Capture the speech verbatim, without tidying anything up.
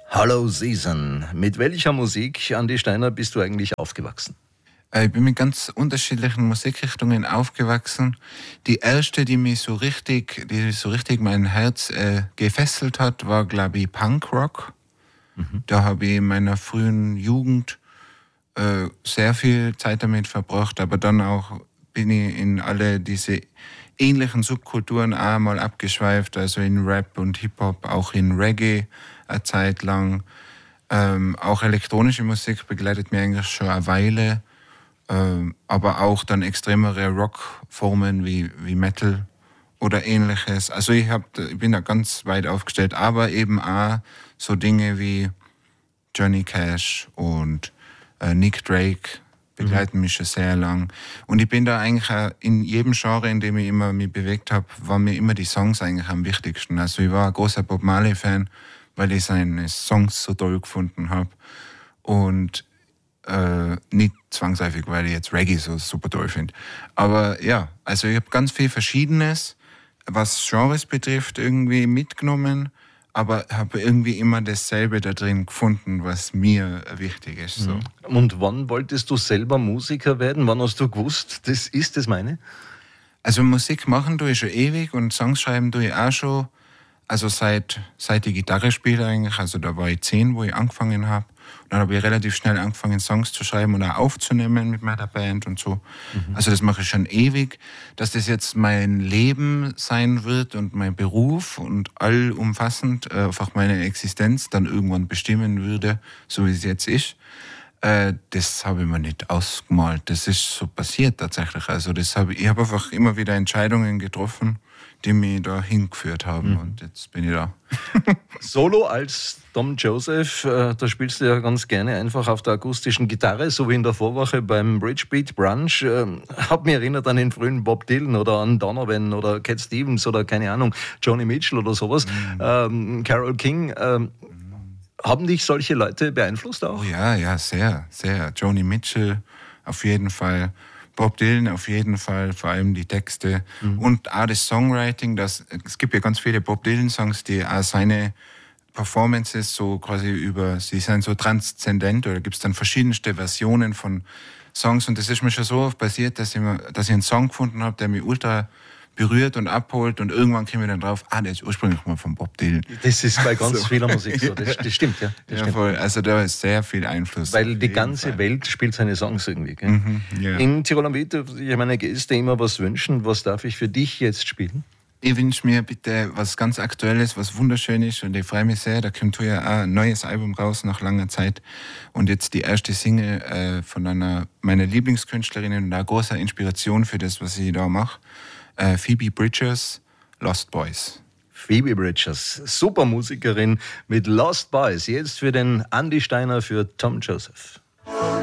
Hello Season. Mit welcher Musik, Andi Steiner, bist du eigentlich aufgewachsen? Ich bin mit ganz unterschiedlichen Musikrichtungen aufgewachsen. Die erste, die mich so richtig, die so richtig mein Herz äh, gefesselt hat, war, glaube ich, Punkrock. Mhm. Da habe ich in meiner frühen Jugend äh, sehr viel Zeit damit verbracht, aber dann auch bin ich in alle diese ähnlichen Subkulturen auch mal abgeschweift, also in Rap und Hip-Hop, auch in Reggae eine Zeit lang. Ähm, auch elektronische Musik begleitet mich eigentlich schon eine Weile. Aber auch dann extremere Rockformen wie, wie Metal oder ähnliches. Also ich, hab, ich bin da ganz weit aufgestellt, aber eben auch so Dinge wie Johnny Cash und äh, Nick Drake begleiten mhm. mich schon sehr lang. Und ich bin da eigentlich auch in jedem Genre, in dem ich immer mich bewegt habe, waren mir immer die Songs eigentlich am wichtigsten. Also ich war ein großer Bob Marley-Fan, weil ich seine Songs so toll gefunden habe. Und Äh, nicht zwangsläufig, weil ich jetzt Reggae so super toll finde. Aber ja, also ich habe ganz viel Verschiedenes, was Genres betrifft, irgendwie mitgenommen, aber habe irgendwie immer dasselbe da drin gefunden, was mir wichtig ist. So. Und wann wolltest du selber Musiker werden? Wann hast du gewusst, das ist das meine? Also Musik machen tue ich schon ewig und Songs schreiben tue ich auch schon. Also seit, seit ich Gitarre spiele eigentlich, also da war ich zehn, wo ich angefangen habe. Und dann habe ich relativ schnell angefangen, Songs zu schreiben und auch aufzunehmen mit meiner Band und so. Mhm. Also das mache ich schon ewig. Dass das jetzt mein Leben sein wird und mein Beruf und allumfassend äh, einfach meine Existenz dann irgendwann bestimmen würde, so wie es jetzt ist, äh, das habe ich mir nicht ausgemalt. Das ist so passiert tatsächlich. Also das habe ich, ich habe einfach immer wieder Entscheidungen getroffen, die mich da hingeführt haben. Mhm. Und jetzt bin ich da. Solo als Tom Joseph, äh, da spielst du ja ganz gerne einfach auf der akustischen Gitarre, so wie in der Vorwoche beim Bridgebeat Brunch. Äh, hat mich erinnert an den frühen Bob Dylan oder an Donovan oder Cat Stevens oder keine Ahnung, Joni Mitchell oder sowas, mhm. ähm, Carole King. Ähm, mhm. Haben dich solche Leute beeinflusst auch? Oh ja, ja, sehr, sehr. Joni Mitchell auf jeden Fall. Bob Dylan auf jeden Fall, vor allem die Texte mhm. und auch das Songwriting. Das, es gibt ja ganz viele Bob Dylan-Songs, die auch seine Performances so quasi über, sie sind so transzendent, oder gibt es dann verschiedenste Versionen von Songs, und das ist mir schon so oft passiert, dass ich, mir, dass ich einen Song gefunden habe, der mich ultra berührt und abholt, und irgendwann komme ich dann drauf, ah, der ist ursprünglich mal von Bob Dylan. Das ist bei ganz so. vieler Musik so, das, das stimmt, ja. Das ja stimmt. Voll. Also da ist sehr viel Einfluss. Weil die ganze Fall. Welt spielt seine Songs irgendwie. Gell? Mhm, yeah. In Tirol am Beat darf ich meine Gäste immer was wünschen. Was darf ich für dich jetzt spielen? Ich wünsche mir bitte was ganz Aktuelles, was wunderschön ist, und ich freue mich sehr. Da kommt ja auch ein neues Album raus nach langer Zeit, und jetzt die erste Single äh, von einer meiner Lieblingskünstlerinnen und eine große Inspiration für das, was ich da mache. Äh, Phoebe Bridgers, Lost Boys. Phoebe Bridgers, super Musikerin mit Lost Boys. Jetzt für den Andi Steiner, für Tom Joseph.